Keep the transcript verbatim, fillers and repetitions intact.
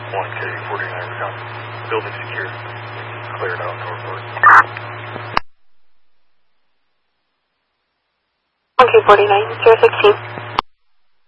one K forty-nine, recon. Building secure. Cleared out northward. one K forty-nine, zero sixteen.